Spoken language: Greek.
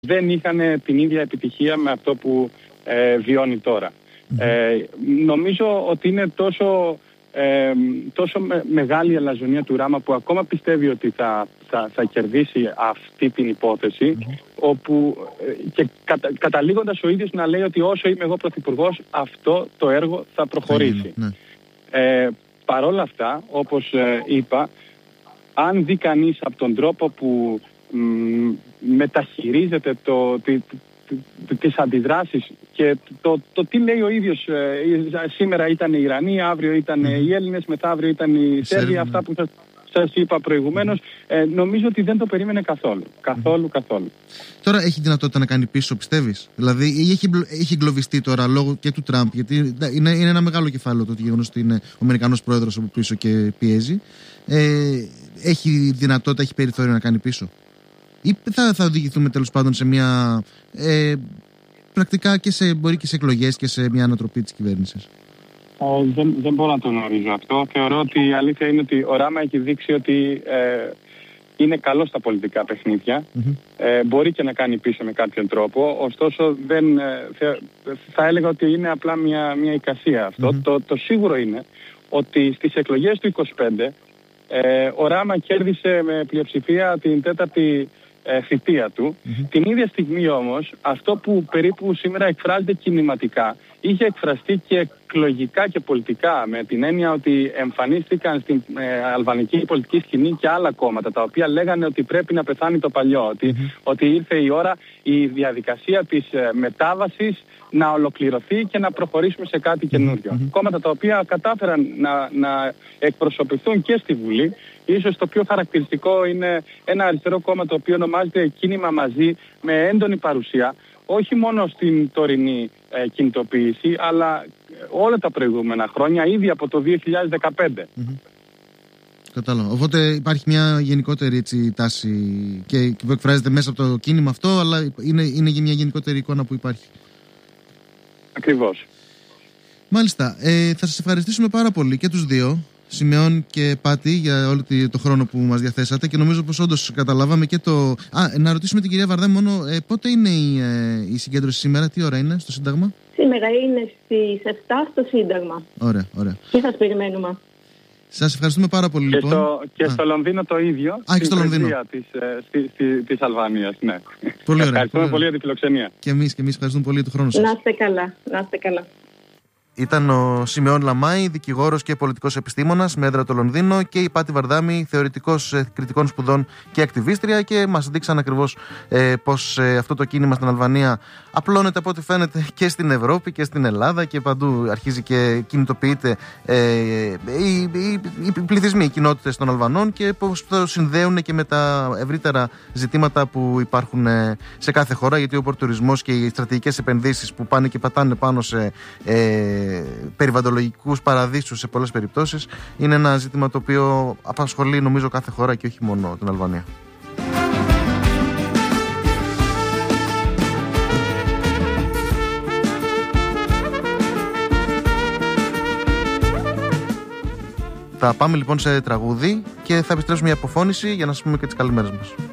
δεν είχαν την ίδια επιτυχία με αυτό που βιώνει τώρα. Νομίζω ότι είναι τόσο μεγάλη η αλαζονία του Ράμα που ακόμα πιστεύει ότι θα κερδίσει αυτή την υπόθεση, όπου και καταλήγοντας ο ίδιος να λέει ότι όσο είμαι εγώ πρωθυπουργός, αυτό το έργο θα προχωρήσει. Παρ' όλα αυτά, όπως είπα, αν δει κανείς από τον τρόπο που μεταχειρίζεται τις αντιδράσεις και το τι λέει ο ίδιος, σήμερα ήταν οι Ιρανοί, αύριο ήταν οι Έλληνες, μεθαύριο ήταν οι Σέρβοι, αυτά που σας είπα προηγουμένως, νομίζω ότι δεν το περίμενε καθόλου. Τώρα έχει δυνατότητα να κάνει πίσω, πιστεύεις? Δηλαδή έχει εγκλωβιστεί τώρα λόγω και του Τραμπ, γιατί είναι ένα μεγάλο κεφάλαιο το γεγονός ότι είναι ο Αμερικανός πρόεδρος από πίσω και πιέζει. Έχει δυνατότητα, έχει περιθώριο να κάνει πίσω? Ή θα οδηγηθούμε τέλος πάντων σε μια πρακτικά μπορεί και σε εκλογές και σε μια ανατροπή της κυβέρνησης? Δεν μπορώ να το γνωρίζω αυτό. Θεωρώ ότι η αλήθεια είναι ότι ο Ράμα έχει δείξει ότι είναι καλό στα πολιτικά παιχνίδια. Μπορεί και να κάνει πίσω με κάποιον τρόπο. Ωστόσο θα έλεγα ότι είναι απλά μια εικασία αυτό. Το σίγουρο είναι ότι στις εκλογές του 25 ο Ράμα κέρδισε με πλειοψηφία την τέταρτη θητεία του. Την ίδια στιγμή όμως αυτό που περίπου σήμερα εκφράζεται κινηματικά είχε εκφραστεί και εκλογικά και πολιτικά, με την έννοια ότι εμφανίστηκαν στην αλβανική πολιτική σκηνή και άλλα κόμματα τα οποία λέγανε ότι πρέπει να πεθάνει το παλιό, ότι ήρθε η ώρα η διαδικασία της μετάβασης να ολοκληρωθεί και να προχωρήσουμε σε κάτι καινούριο. Κόμματα τα οποία κατάφεραν να εκπροσωπηθούν και στη Βουλή. Ίσως το πιο χαρακτηριστικό είναι ένα αριστερό κόμμα το οποίο ονομάζεται Κίνημα Μαζί, με έντονη παρουσία όχι μόνο στην τωρινή κινητοποίηση, αλλά όλα τα προηγούμενα χρόνια, ήδη από το 2015. Κατάλαβα. Οπότε υπάρχει μια γενικότερη τάση και που εκφράζεται μέσα από το κίνημα αυτό, αλλά είναι μια γενικότερη εικόνα που υπάρχει. Ακριβώς. Μάλιστα. Θα σας ευχαριστήσουμε πάρα πολύ και τους δύο, Σιμεών και Πάτη, για όλο το χρόνο που μας διαθέσατε, και νομίζω πως όντως καταλάβαμε και το... να ρωτήσουμε την κυρία Βαρδάμη μόνο πότε είναι η συγκέντρωση σήμερα, τι ώρα είναι στο Σύνταγμα? Σήμερα είναι στις 7 στο Σύνταγμα. Ωραία. Και σας περιμένουμε. Σας ευχαριστούμε πάρα πολύ, λοιπόν. Και στο Λονδίνο το ίδιο. Και στο Λονδίνο. Της Αλβανίας, ναι. Πολύ ωραία. Ευχαριστούμε πολύ για την φιλοξενία. Και εμείς ευχαριστούμε πολύ για τον χρόνο σας. Να είστε καλά. Ήταν ο Σιμεών Λαμάη, δικηγόρος και πολιτικός επιστήμονας με έδρα το Λονδίνο, και η Πάτη Βαρδάμη, θεωρητικός κριτικών σπουδών και ακτιβίστρια, και μας δείξαν ακριβώς πως αυτό το κίνημα στην Αλβανία απλώνεται από ό,τι φαίνεται και στην Ευρώπη και στην Ελλάδα, και παντού αρχίζει και κινητοποιείται οι πληθυσμοί, οι κοινότητες των Αλβανών, και πως το συνδέουν και με τα ευρύτερα ζητήματα που υπάρχουν σε κάθε χώρα, γιατί ο πορτουρισμός και οι στρατηγικές επενδύσεις που πάνε και πατάνε πάνω σε περιβαλλοντολογικούς παραδείσους σε πολλές περιπτώσεις είναι ένα ζήτημα το οποίο απασχολεί νομίζω κάθε χώρα και όχι μόνο την Αλβανία. Θα πάμε λοιπόν σε τραγούδι και θα επιστρέψουμε μια αποφώνηση για να σας πούμε και τις καλημέρες μας.